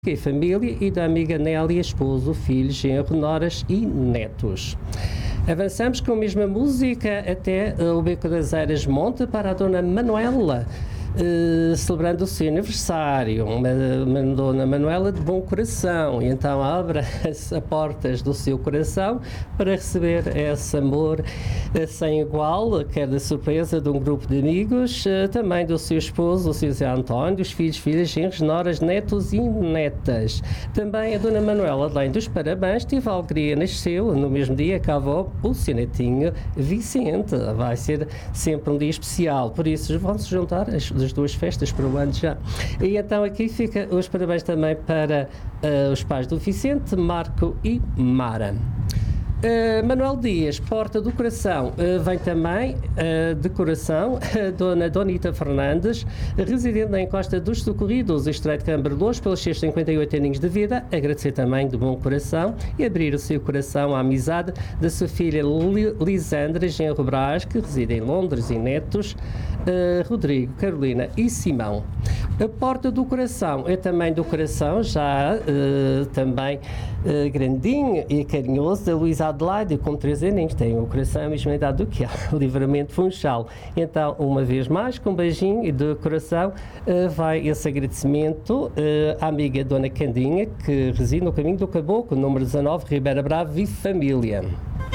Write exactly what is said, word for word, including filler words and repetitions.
e família e da amiga Nélia, esposo, filhos, genro, noras e netos. Avançamos com a mesma música até o Beco das Eiras Monte para a Dona Manuela, Uh, celebrando o seu aniversário, uma, uma Dona Manuela de bom coração, e então abra as, as portas do seu coração para receber esse amor uh, sem igual, quer da surpresa de um grupo de amigos, uh, também do seu esposo, o seu Zé António, dos filhos, filhas, genros, noras, netos e netas. Também a Dona Manuela, além dos parabéns, teve a alegria, nasceu no mesmo dia que a avó, o seu netinho Vicente. Vai ser sempre um dia especial, por isso vão-se juntar as das duas festas para o ano já. E então aqui fica os parabéns também para uh, os pais do Vicente, Marco e Mara. Uh, Manuel Dias, Porta do Coração, uh, vem também uh, de coração a Dona Donita Fernandes, residente na encosta dos Socorridos, Estreito de Camberlouros, pelos seus cinquenta e oito aninhos de vida. Agradecer também de bom coração e abrir o seu coração à amizade da sua filha Lisandra Genro Brás, que reside em Londres, e netos uh, Rodrigo, Carolina e Simão. A Porta do Coração é também do coração, já uh, também uh, grandinho e carinhoso, da Luísa Adelaide, com três aninhos, tem o coração a mesma idade do que ela, Livramento Funchal. Então, uma vez mais, com um beijinho e de coração, uh, vai esse agradecimento uh, à amiga Dona Candinha, que reside no caminho do Caboclo, número dezanove, Ribeira Brava e família.